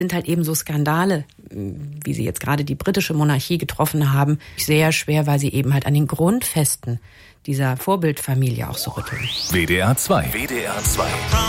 sind halt eben so Skandale, wie sie jetzt gerade die britische Monarchie getroffen haben, sehr schwer, weil sie eben halt an den Grundfesten dieser Vorbildfamilie auch so rütteln. WDR 2. WDR 2.